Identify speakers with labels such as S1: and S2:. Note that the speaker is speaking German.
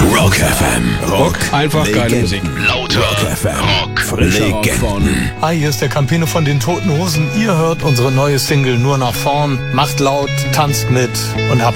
S1: Rock FM. Rock.
S2: Einfach geile Musik.
S1: Lauter Rock FM. Rock. Frischer Rock von...
S3: Hi, hier ist der Campino von den Toten Hosen. Ihr hört unsere neue Single Nur nach vorn. Macht laut, tanzt mit und habt